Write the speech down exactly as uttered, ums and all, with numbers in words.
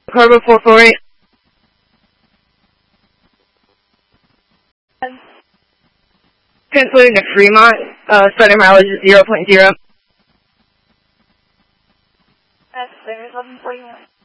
Cargo four four eight. Translating to Fremont, uh, starting mileage is zero point zero. That's there, eleven forty-one.